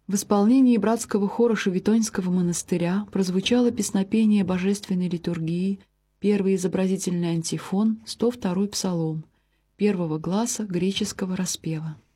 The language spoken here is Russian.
В исполнении братского хора Шевитоньского монастыря прозвучало песнопение божественной литургии, первый изобразительный антифон, 102-й псалом, первого гласа греческого распева.